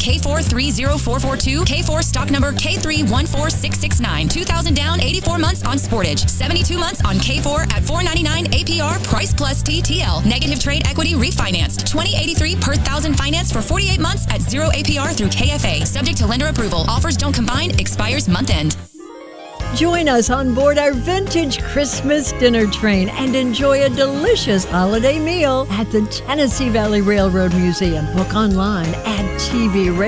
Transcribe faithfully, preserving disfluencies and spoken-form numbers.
K four three zero four four two, K four stock number K three one four six six nine. two thousand down, eighty-four months on Sportage. seventy-two months on K four at four ninety-nine A P R, price plus T T L. Negative trade equity refinanced. twenty eighty-three per thousand finance for forty-eight months at zero A P R through K F A. Subject to lender approval. Offers don't combine. Expires month end. Join us on board our vintage Christmas dinner train and enjoy a delicious holiday meal at the Tennessee Valley Railroad Museum. Book online at T V Radio.